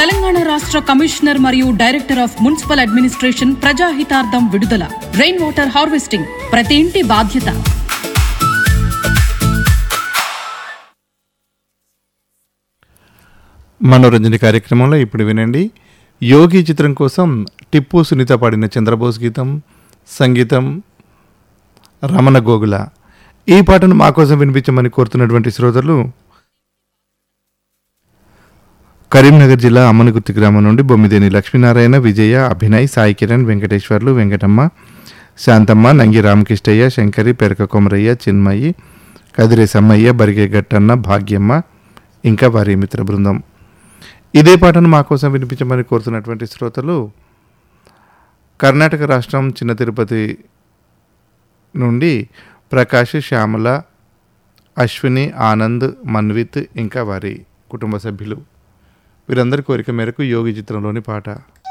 తెలంగాణ రాష్ట్ర కమిషనర్ మరియు director of municipal administration ప్రజాహితార్థం విడుదల. రెయిన్ వాటర్ హార్వెస్టింగ్ ప్రతి ఇంటి బాధ్యత. మనోరంజన కార్యక్రమంలో ఇప్పుడు వినండి. యోగి చిత్రం కోసం టిప్పు సునీత పాడిన చంద్రబోస్ గీతం, సంగీతం రమణ గోగుల. ఈ పాటను మా కోసం వినిపించమని కోరుతున్నటువంటి శ్రోతలు కరీంనగర్ జిల్లా అమ్మనగుర్తి గ్రామం నుండి బొమ్మిదేని లక్ష్మీనారాయణ, విజయ, అభినయ్, సాయి కిరణ్, వెంకటేశ్వర్లు, వెంకటమ్మ, శాంతమ్మ, నంగి రామకృష్ణయ్య, శంకరి, పెరక కొమరయ్య, చిన్మయ్యి, కదిరే సమ్మయ్య, బరిగే గట్టన్న, భాగ్యమ్మ ఇంకా వారి మిత్ర బృందం. ఇదే పాటను మా కోసం వినిపించమని కోరుతున్నటువంటి శ్రోతలు కర్ణాటక రాష్ట్రం చిన్న తిరుపతి నుండి ప్రకాష్, శ్యామల, అశ్విని, ఆనంద్, మన్విత్ ఇంకా వారి కుటుంబ సభ్యులు. వీరందరి కోరిక మేరకు యోగి చిత్రంలోని పాట.